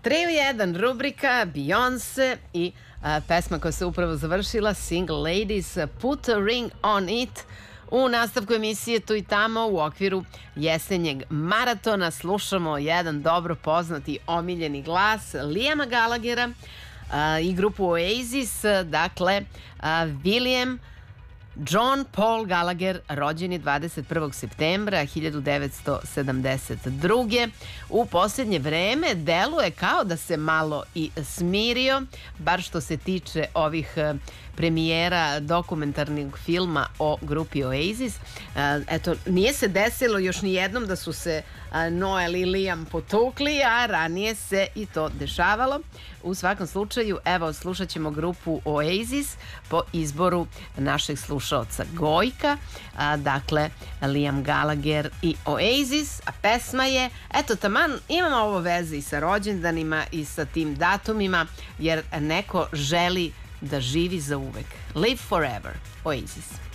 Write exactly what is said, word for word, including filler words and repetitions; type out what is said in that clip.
tri u jedan rubrika Beyoncé i a, pesma koja se upravo završila, Single Ladies, Put a Ring on It. U nastavku emisije Tu i tamo u okviru jesenjeg maratona slušamo jedan dobro poznati omiljeni glas Liama Gallaghera a, i grupu Oasis, dakle a, William John Paul Gallagher, rođen je dvadeset prvog septembra hiljadu devetsto sedamdeset druge. U posljednje vreme deluje kao da se malo i smirio, bar što se tiče ovih premijera dokumentarnog filma o grupi Oasis. Eto, nije se desilo još ni jednom da su se Noel i Liam potukli, a ranije se i to dešavalo. U svakom slučaju, evo, slušat ćemo grupu Oasis po izboru našeg slušaoca Gojka. A, dakle, Liam Gallagher i Oasis, a pesma je, eto, taman imamo ovo veze i sa rođendanima i sa tim datumima, jer neko želi da živi za uvek. Live forever. Oasis.